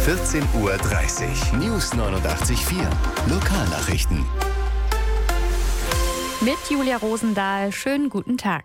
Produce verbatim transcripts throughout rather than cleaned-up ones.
vierzehn Uhr dreißig. News neunundachtzig Komma vier. Lokalnachrichten. Mit Julia Rosendahl. Schönen guten Tag.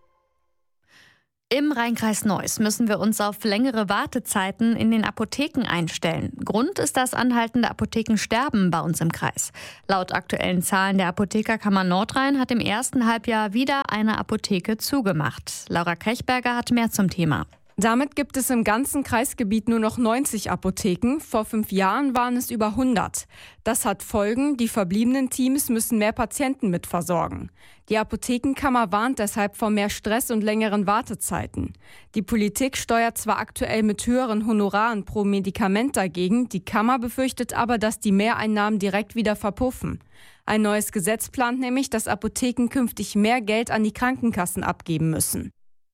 Im Rheinkreis Neuss müssen wir uns auf längere Wartezeiten in den Apotheken einstellen. Grund ist das anhaltende Apothekensterben bei uns im Kreis. Laut aktuellen Zahlen der Apothekerkammer Nordrhein hat im ersten Halbjahr wieder eine Apotheke zugemacht. Laura Krechberger hat mehr zum Thema. Damit gibt es im ganzen Kreisgebiet nur noch neunzig Apotheken. Vor fünf Jahren waren es über hundert. Das hat Folgen. Die verbliebenen Teams müssen mehr Patienten mitversorgen. Die Apothekenkammer warnt deshalb vor mehr Stress und längeren Wartezeiten. Die Politik steuert zwar aktuell mit höheren Honoraren pro Medikament dagegen, die Kammer befürchtet aber, dass die Mehreinnahmen direkt wieder verpuffen. Ein neues Gesetz plant nämlich, dass Apotheken künftig mehr Geld an die Krankenkassen abgeben müssen.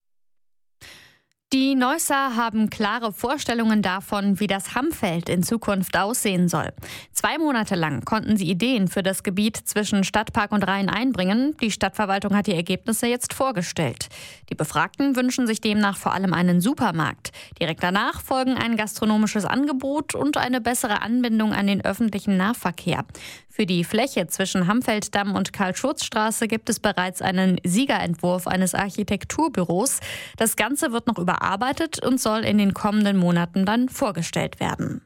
Die Neusser haben klare Vorstellungen davon, wie das Hammfeld in Zukunft aussehen soll. Zwei Monate lang konnten sie Ideen für das Gebiet zwischen Stadtpark und Rhein einbringen. Die Stadtverwaltung hat die Ergebnisse jetzt vorgestellt. Die Befragten wünschen sich demnach vor allem einen Supermarkt. Direkt danach folgen ein gastronomisches Angebot und eine bessere Anbindung an den öffentlichen Nahverkehr. Für die Fläche zwischen Hammfelddamm und Karl-Schurz-Straße gibt es bereits einen Siegerentwurf eines Architekturbüros. Das Ganze wird noch überarbeitet und soll in den kommenden Monaten dann vorgestellt werden.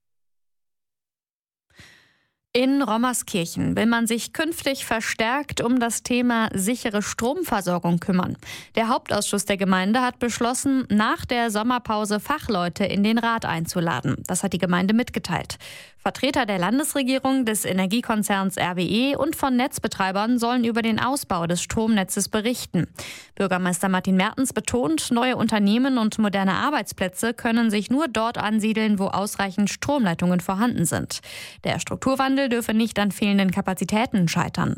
In Rommerskirchen will man sich künftig verstärkt um das Thema sichere Stromversorgung kümmern. Der Hauptausschuss der Gemeinde hat beschlossen, nach der Sommerpause Fachleute in den Rat einzuladen. Das hat die Gemeinde mitgeteilt. Vertreter der Landesregierung, des Energiekonzerns R W E und von Netzbetreibern sollen über den Ausbau des Stromnetzes berichten. Bürgermeister Martin Mertens betont, neue Unternehmen und moderne Arbeitsplätze können sich nur dort ansiedeln, wo ausreichend Stromleitungen vorhanden sind. Der Strukturwandel dürfe nicht an fehlenden Kapazitäten scheitern.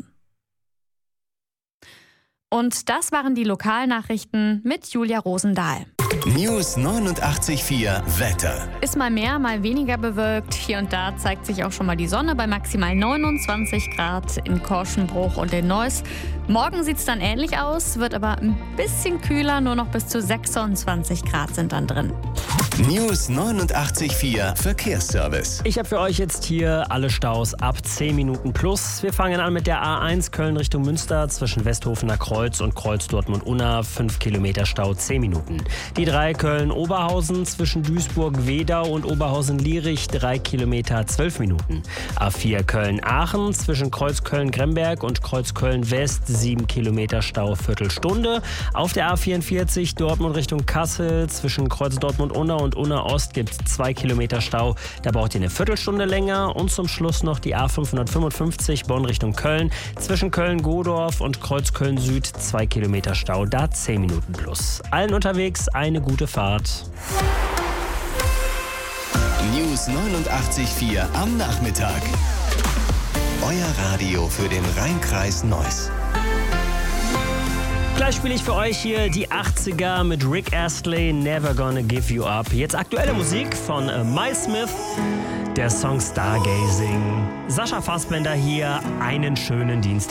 Und das waren die Lokalnachrichten mit Julia Rosendahl. News neunundachtzig Komma vier Wetter. Ist mal mehr, mal weniger bewölkt. Hier und da zeigt sich auch schon mal die Sonne bei maximal neunundzwanzig Grad in Korschenbruch und in Neuss. Morgen sieht es dann ähnlich aus, wird aber ein bisschen kühler, nur noch bis zu sechsundzwanzig Grad sind dann drin. News neunundachtzig Komma vier Verkehrsservice. Ich habe für euch jetzt hier alle Staus ab zehn Minuten plus. Wir fangen an mit der A eins Köln Richtung Münster zwischen Westhofener Kreuz und Kreuz Dortmund-Unna. fünf Kilometer Stau, zehn Minuten. Die drei Köln-Oberhausen zwischen Duisburg-Wedau und Oberhausen-Lierich. drei Kilometer, zwölf Minuten. A vier Köln-Aachen zwischen Kreuz Köln-Gremberg und Kreuz Köln-West. sieben Kilometer Stau, Viertelstunde. Auf der A vierundvierzig Dortmund Richtung Kassel zwischen Kreuz Dortmund-Unna und Unna-Ost gibt es zwei Kilometer Stau. Da braucht ihr eine Viertelstunde länger. Und zum Schluss noch die A fünfhundertfünfundfünfzig Bonn Richtung Köln. Zwischen Köln-Godorf und Kreuz Köln-Süd zwei Kilometer Stau. Da zehn Minuten plus. Allen unterwegs eine gute Fahrt. News neunundachtzig Komma vier am Nachmittag. Euer Radio für den Rheinkreis Neuss. Gleich spiele ich für euch hier die achtziger mit Rick Astley, Never Gonna Give You Up. Jetzt aktuelle Musik von äh, My Smith, der Song Stargazing. Sascha Fassbender hier, einen schönen Dienstag.